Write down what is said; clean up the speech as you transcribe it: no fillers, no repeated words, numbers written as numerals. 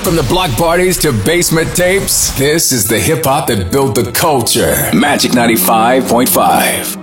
From the block parties to basement tapes, this is the hip hop that built the culture. Magic 95.5.